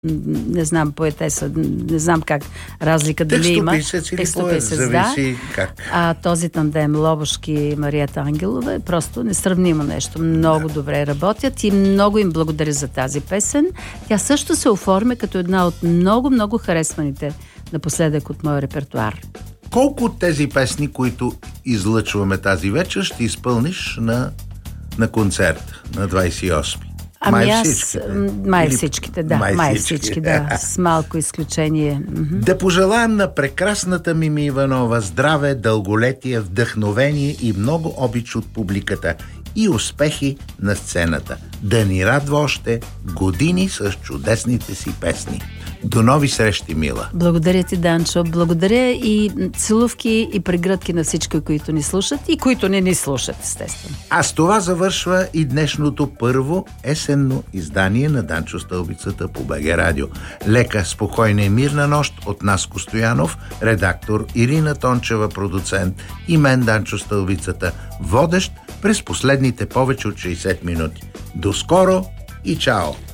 не знам, поетеса, не знам как разлика дали има. Текстописец, зависи как. А този тандем Лобошки и Мариета Ангелова е просто несравнимо нещо. Много добре работят и много им благодаря за тази песен. Тя също се оформя като една от много харесваните напоследък от моя репертуар. Колко от тези песни, които излъчваме тази вечер, ще изпълниш на концерт на 28-ми? Май всичките, да. С малко изключение. Да пожелаем на прекрасната Мими Иванова здраве, дълголетие, вдъхновение и много обич от публиката и успехи на сцената. Да ни радва още години с чудесните си песни. До нови срещи, мила! Благодаря ти, Данчо. Благодаря и целувки и прегръдки на всички, които ни слушат и които не ни слушат, естествено. А с това завършва и днешното първо есенно издание на Данчо Стълбицата по БГ Радио. Лека, спокойна и мирна нощ от Наско Стоянов, редактор Ирина Тончева, продуцент и мен, Данчо Стълбицата, водещ през последните повече от 60 минути. До скоро и чао!